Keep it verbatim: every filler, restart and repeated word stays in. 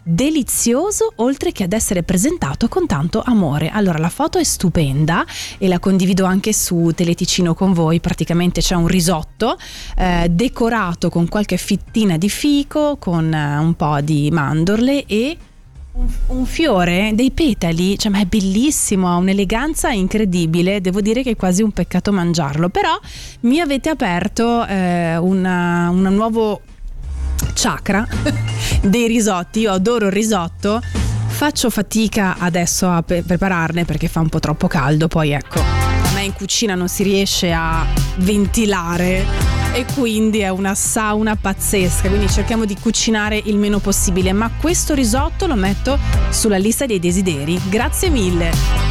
delizioso, oltre che ad essere presentato con tanto amore. Allora, la foto è stupenda e la condivido anche su Teleticino con voi. Praticamente c'è un risotto eh, decorato con qualche fittina di fico, con eh, un po' di mandorle e un, un fiore, dei petali, cioè, ma è bellissimo, ha un'eleganza incredibile. Devo dire che è quasi un peccato mangiarlo, però mi avete aperto eh, una, un nuovo chakra dei risotti. Io adoro il risotto, faccio fatica adesso a pe- prepararne perché fa un po' troppo caldo, poi ecco, a me in cucina non si riesce a ventilare e quindi è una sauna pazzesca, quindi cerchiamo di cucinare il meno possibile, ma questo risotto lo metto sulla lista dei desideri. Grazie mille.